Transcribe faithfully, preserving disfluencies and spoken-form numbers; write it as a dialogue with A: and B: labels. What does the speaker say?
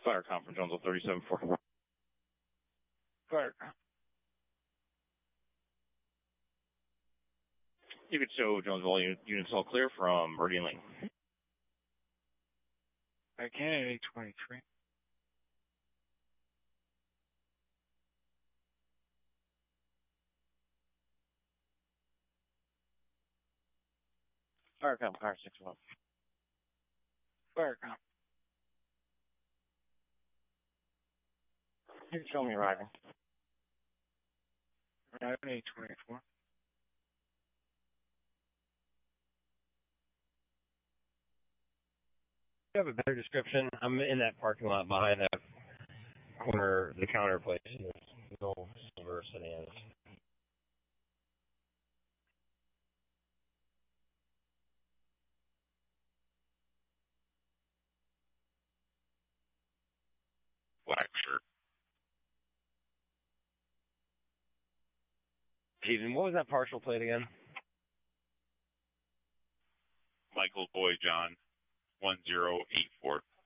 A: Fire conference, Jonesville thirty-seven four. Fire. You could show Jonesville unit, units all clear from Meridian Lane.
B: Again, eight twenty-three.
A: Fire com, car six one.
B: Fire com.
A: You can show me arriving.
B: Arriving eight twenty-four.
C: You have a better description. I'm in that parking lot behind that corner, the counter place. There's no silver sedans.
A: Black shirt.
C: Steven, what was that partial plate again?
D: Michael Boy John, one zero eight four.